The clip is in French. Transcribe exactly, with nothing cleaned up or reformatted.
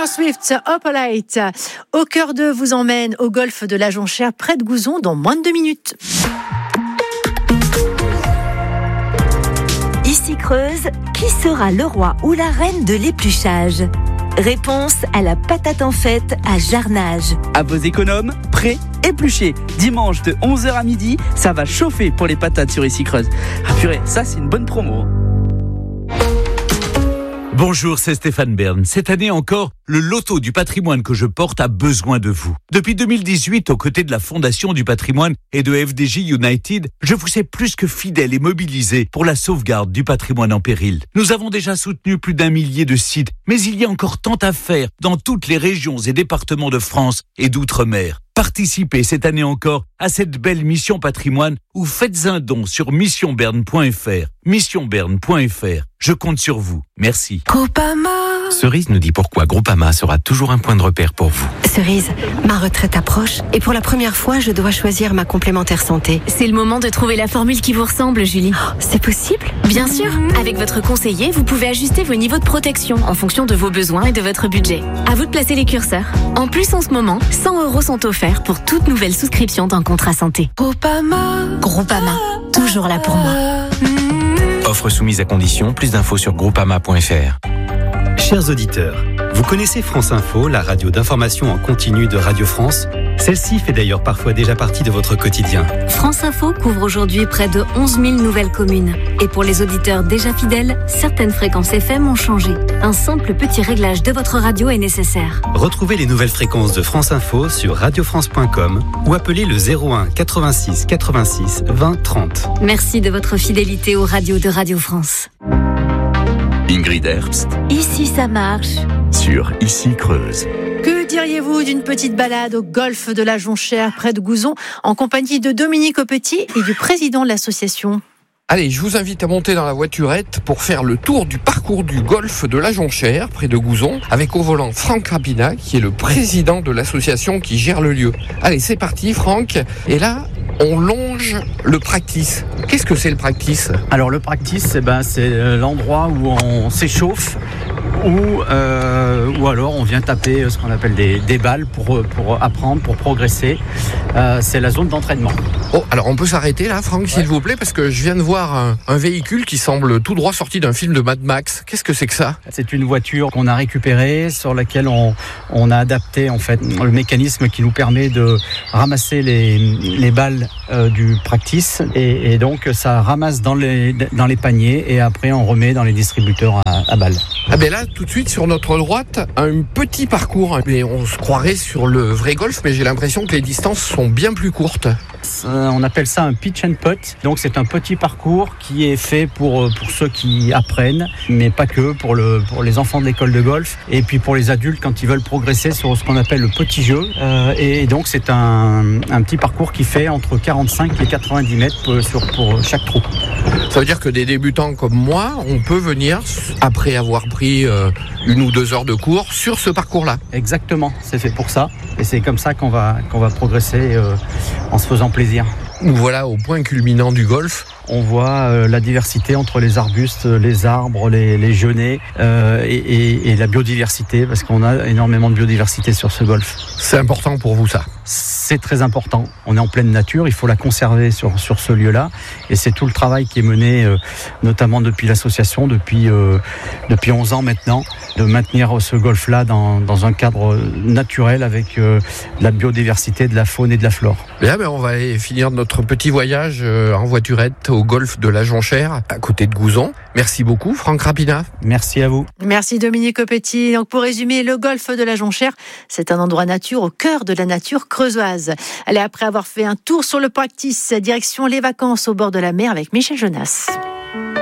Taylor Swift, Opalite. Au cœur de vous emmène au golfe de la Jonchère, près de Gouzon, dans moins de deux minutes. Ici Creuse, qui sera le roi ou la reine de l'épluchage ? Réponse à la patate en fête à Jarnage. À vos économes, prêts, épluchés. Dimanche de onze heures à midi, ça va chauffer pour les patates sur Ici Creuse. Ah purée, ça c'est une bonne promo. Bonjour, c'est Stéphane Bern. Cette année encore, le loto du patrimoine que je porte a besoin de vous. Depuis deux mille dix-huit, aux côtés de la Fondation du patrimoine et de F D J United, je vous ai plus que fidèle et mobilisé pour la sauvegarde du patrimoine en péril. Nous avons déjà soutenu plus d'un millier de sites, mais il y a encore tant à faire dans toutes les régions et départements de France et d'outre-mer. Participez cette année encore à cette belle mission patrimoine ou faites un don sur mission berne point f r. mission berne point f r. Je compte sur vous. Merci. Groupama. Cerise nous dit pourquoi Groupama sera toujours un point de repère pour vous. Cerise, ma retraite approche et pour la première fois, je dois choisir ma complémentaire santé. C'est le moment de trouver la formule qui vous ressemble, Julie. Oh, c'est possible ? Bien sûr. Avec votre conseiller, vous pouvez ajuster vos niveaux de protection en fonction de vos besoins et de votre budget. À vous de placer les curseurs. En plus, en ce moment, cent euros sont offerts pour toute nouvelle souscription d'un contrat santé. Groupama. Groupama, toujours là pour moi. Offre soumise à condition, plus d'infos sur groupama point f r. Chers auditeurs, vous connaissez France Info, la radio d'information en continu de Radio France ? Celle-ci fait d'ailleurs parfois déjà partie de votre quotidien. France Info couvre aujourd'hui près de onze mille nouvelles communes. Et pour les auditeurs déjà fidèles, certaines fréquences F M ont changé. Un simple petit réglage de votre radio est nécessaire. Retrouvez les nouvelles fréquences de France Info sur radio france point com ou appelez le zéro un quatre-vingt-six quatre-vingt-six vingt trente. Merci de votre fidélité aux radios de Radio France. Ingrid Herbst, Ici ça marche. sur Ici Creuse. Que diriez-vous d'une petite balade au golfe de la Jonchère, près de Gouzon, en compagnie de Dominique Aupetit et du président de l'association ? Allez, je vous invite à monter dans la voiturette pour faire le tour du parcours du golfe de la Jonchère, près de Gouzon, avec au volant Franck Rapina, qui est le président de l'association qui gère le lieu. Allez, c'est parti, Franck. Et là, on longe le practice. Qu'est-ce que c'est le practice ? Alors le practice, eh ben, c'est l'endroit où on s'échauffe ou, euh, ou alors on vient taper ce qu'on appelle des, des balles pour, pour apprendre, pour progresser. Euh, c'est la zone d'entraînement. Oh, alors on peut s'arrêter là, Franck, s'il ouais. vous plaît, parce que je viens de voir un, un véhicule qui semble tout droit sorti d'un film de Mad Max. Qu'est-ce que c'est que ça ? C'est une voiture qu'on a récupérée, sur laquelle on, on a adapté en fait le mécanisme qui nous permet de ramasser les, les balles euh, du practice et, et donc ça ramasse dans les, dans les paniers et après on remet dans les distributeurs à, à balles. Ah ben là, tout de suite sur notre droite, un petit parcours. Mais on se croirait sur le vrai golf, mais j'ai l'impression que les distances sont bien plus courtes. On appelle ça un pitch and putt. Donc c'est un petit parcours qui est fait pour, pour ceux qui apprennent, mais pas que, pour, le, pour les enfants de l'école de golf et puis pour les adultes quand ils veulent progresser sur ce qu'on appelle le petit jeu. Euh, et donc c'est un, un petit parcours qui fait entre quarante-cinq et quatre-vingt-dix mètres pour, sur, pour chaque trou. Ça veut dire que des débutants comme moi, on peut venir, après avoir pris euh, une ou deux heures de cours, sur ce parcours-là. Exactement, c'est fait pour ça. Et c'est comme ça qu'on va, qu'on va progresser euh, en se faisant plaisir. Nous voilà au point culminant du golf. On voit euh, la diversité entre les arbustes, les arbres, les, les genêts euh, et, et, et la biodiversité, parce qu'on a énormément de biodiversité sur ce golf. C'est important pour vous ça ? C'est très important. On est en pleine nature, il faut la conserver sur, sur ce lieu-là. Et c'est tout le travail qui est mené, euh, notamment depuis l'association, depuis, euh, depuis onze ans maintenant, de maintenir ce golf-là dans, dans un cadre naturel avec euh, de la biodiversité, de la faune et de la flore. Bien, ben on va aller finir notre petit voyage euh, en voiturette au golfe de la Jonchère, à côté de Gouzon. Merci beaucoup, Franck Rapina. Merci à vous. Merci Dominique Aupetit. Donc pour résumer, le golfe de la Jonchère, c'est un endroit nature au cœur de la nature creusoise. Allez, après avoir fait un tour sur le practice, direction les vacances au bord de la mer avec Michel Jonas.